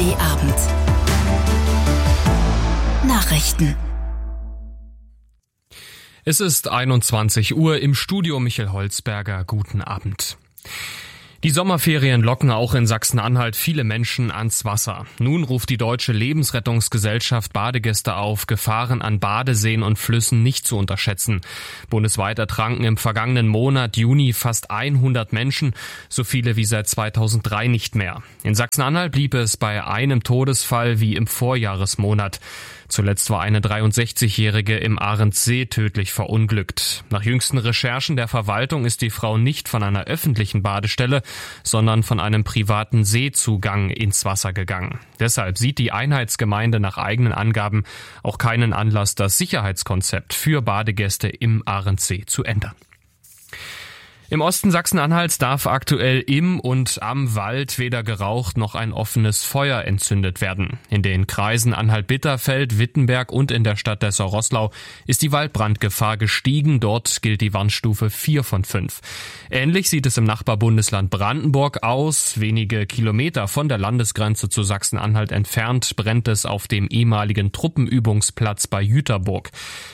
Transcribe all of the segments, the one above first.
ARD-Abend. Nachrichten. Es ist 21 Uhr, im Studio Michael Holzberger. Guten Abend. Die Sommerferien locken auch in Sachsen-Anhalt viele Menschen ans Wasser. Nun ruft die Deutsche Lebensrettungsgesellschaft Badegäste auf, Gefahren an Badeseen und Flüssen nicht zu unterschätzen. Bundesweit ertranken im vergangenen Monat Juni fast 100 Menschen, so viele wie seit 2003 nicht mehr. In Sachsen-Anhalt blieb es bei einem Todesfall wie im Vorjahresmonat. Zuletzt war eine 63-Jährige im Ahrensee tödlich verunglückt. Nach jüngsten Recherchen der Verwaltung ist die Frau nicht von einer öffentlichen Badestelle, sondern von einem privaten Seezugang ins Wasser gegangen. Deshalb sieht die Einheitsgemeinde nach eigenen Angaben auch keinen Anlass, das Sicherheitskonzept für Badegäste im Ahrensee zu ändern. Im Osten Sachsen-Anhalts darf aktuell im und am Wald weder geraucht noch ein offenes Feuer entzündet werden. In den Kreisen Anhalt-Bitterfeld, Wittenberg und in der Stadt Dessau-Roßlau ist die Waldbrandgefahr gestiegen. Dort gilt die Warnstufe 4 von 5. Ähnlich sieht es im Nachbarbundesland Brandenburg aus. Wenige Kilometer von der Landesgrenze zu Sachsen-Anhalt entfernt brennt es auf dem ehemaligen Truppenübungsplatz bei Jüterburg.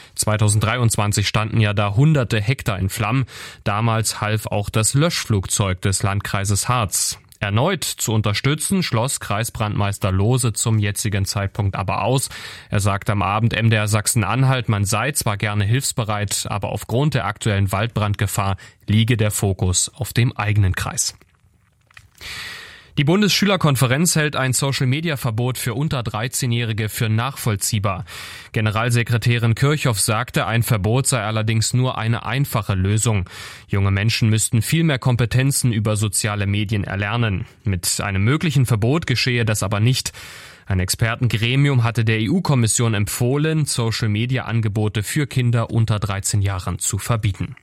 2023 standen ja da hunderte Hektar in Flammen. Damals half auch das Löschflugzeug des Landkreises Harz. Erneut zu unterstützen schloss Kreisbrandmeister Lohse zum jetzigen Zeitpunkt aber aus. Er sagte am Abend MDR Sachsen-Anhalt, man sei zwar gerne hilfsbereit, aber aufgrund der aktuellen Waldbrandgefahr liege der Fokus auf dem eigenen Kreis. Die Bundesschülerkonferenz hält ein Social-Media-Verbot für unter 13-Jährige für nachvollziehbar. Generalsekretärin Kirchhoff sagte, ein Verbot sei allerdings nur eine einfache Lösung. Junge Menschen müssten viel mehr Kompetenzen über soziale Medien erlernen. Mit einem möglichen Verbot geschehe das aber nicht. Ein Expertengremium hatte der EU-Kommission empfohlen, Social-Media-Angebote für Kinder unter 13 Jahren zu verbieten.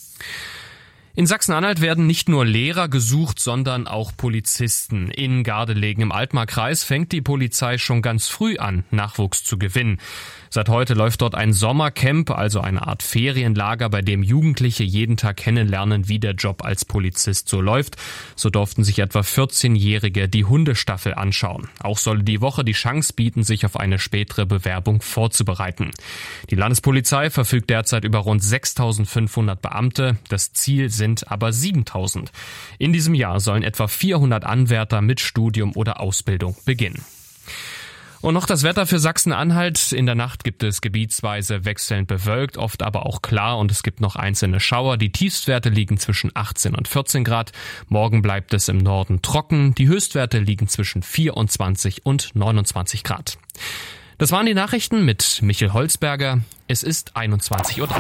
In Sachsen-Anhalt werden nicht nur Lehrer gesucht, sondern auch Polizisten. In Gardelegen im Altmarkreis fängt die Polizei schon ganz früh an, Nachwuchs zu gewinnen. Seit heute läuft dort ein Sommercamp, also eine Art Ferienlager, bei dem Jugendliche jeden Tag kennenlernen, wie der Job als Polizist so läuft. So durften sich etwa 14-Jährige die Hundestaffel anschauen. Auch solle die Woche die Chance bieten, sich auf eine spätere Bewerbung vorzubereiten. Die Landespolizei verfügt derzeit über rund 6.500 Beamte. Das Ziel sind aber 7.000. In diesem Jahr sollen etwa 400 Anwärter mit Studium oder Ausbildung beginnen. Und noch das Wetter für Sachsen-Anhalt. In der Nacht gibt es gebietsweise wechselnd bewölkt, oft aber auch klar und es gibt noch einzelne Schauer. Die Tiefstwerte liegen zwischen 18 und 14 Grad. Morgen bleibt es im Norden trocken. Die Höchstwerte liegen zwischen 24 und 29 Grad. Das waren die Nachrichten mit Michael Holzberger. Es ist 21:03 Uhr.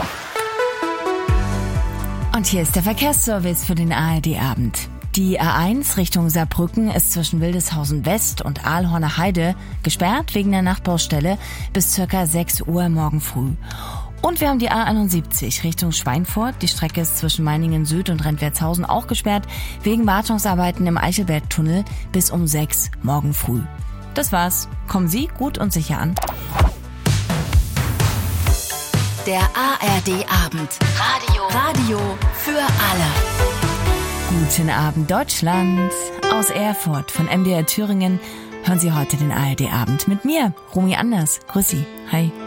Und hier ist der Verkehrsservice für den ARD-Abend. Die A1 Richtung Saarbrücken ist zwischen Wildeshausen West und Aalhorner Heide gesperrt wegen der Nachtbaustelle bis ca. 6 Uhr morgen früh. Und wir haben die A71 Richtung Schweinfurt. Die Strecke ist zwischen Meiningen Süd und Rentwertshausen auch gesperrt wegen Wartungsarbeiten im Eichelbergtunnel bis um 6 morgen früh. Das war's. Kommen Sie gut und sicher an. Der ARD-Abend. Radio für alle. Guten Abend Deutschland. Aus Erfurt von MDR Thüringen hören Sie heute den ARD-Abend mit mir, Romy Anders. Grüß Sie. Hi.